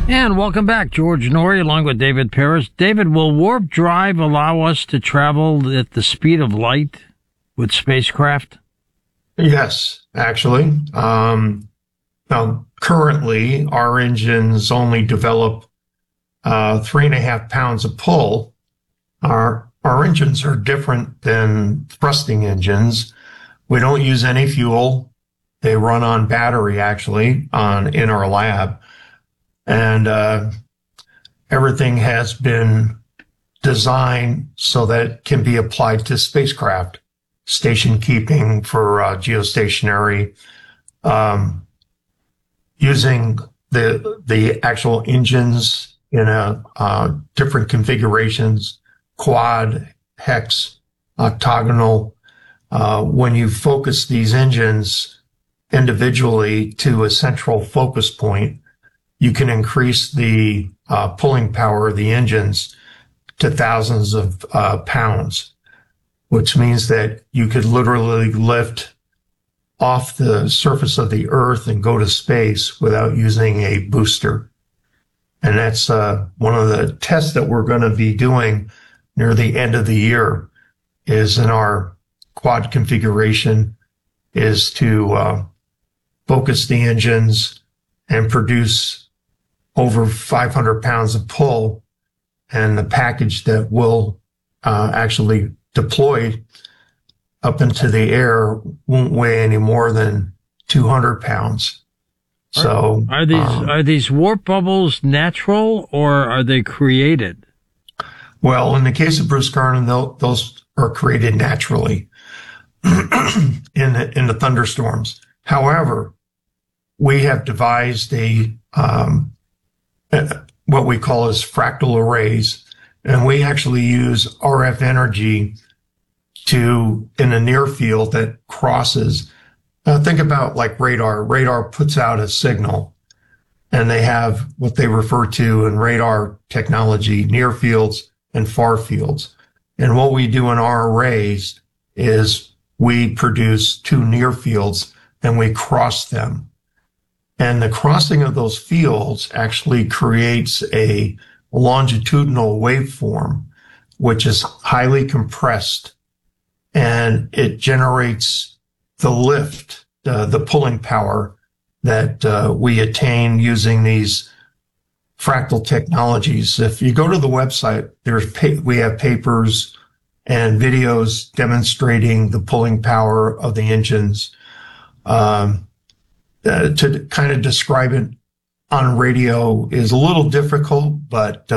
And welcome back, George Noory, along with David Paris. David, will warp drive allow us to travel at the speed of light with spacecraft? Yes, actually. Now, currently, our engines only develop 3.5 pounds of pull. Our engines are different than thrusting engines. We don't use any fuel. They run on battery, actually, in our lab. And everything has been designed so that it can be applied to spacecraft, station keeping for geostationary, using the actual engines in different configurations, quad, hex, octagonal. When you focus these engines individually to a central focus point, you can increase the pulling power of the engines to thousands of pounds, which means that you could literally lift off the surface of the Earth and go to space without using a booster. And that's one of the tests that we're going to be doing near the end of the year, is in our quad configuration, is to focus the engines and produce over 500 pounds of pull, and the package that will actually deploy up into the air won't weigh any more than 200 pounds. So are these warp bubbles natural, or are they created? Well, in the case of Bruce Garden, those are created naturally in the thunderstorms. However, we have devised what we call as fractal arrays, and we actually use RF energy in a near field that crosses. Think about like radar. Radar puts out a signal, and they have what they refer to in radar technology, near fields and far fields. And what we do in our arrays is we produce two near fields and we cross them. And the crossing of those fields actually creates a longitudinal waveform, which is highly compressed, and it generates the lift, the pulling power that we attain using these fractal technologies. If you go to the website, we have papers and videos demonstrating the pulling power of the engines. To kind of describe it on radio is a little difficult, but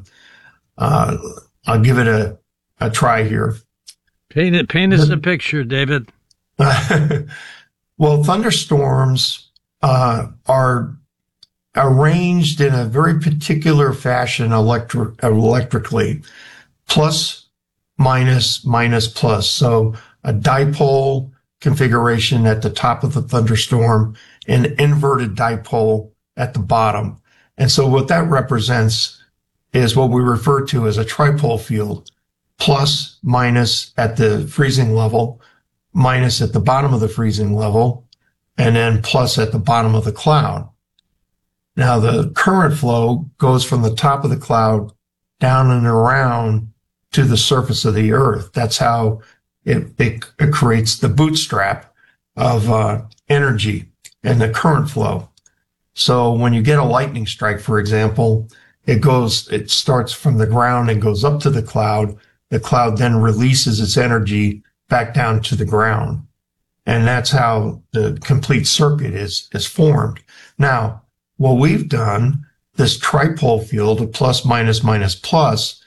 I'll give it a try here. Paint us a picture, David. Well, thunderstorms are arranged in a very particular fashion electrically, plus, minus, minus, plus. So a dipole configuration at the top of the thunderstorm, an inverted dipole at the bottom. And so what that represents is what we refer to as a tripole field, plus, minus at the freezing level, minus at the bottom of the freezing level, and then plus at the bottom of the cloud. Now, the current flow goes from the top of the cloud down and around to the surface of the Earth. That's how it creates the bootstrap of energy and the current flow. So when you get a lightning strike, for example, it starts from the ground and goes up to the cloud. The cloud then releases its energy back down to the ground. And that's how the complete circuit is formed. Now, what we've done, this tripole field of plus, minus, minus, plus,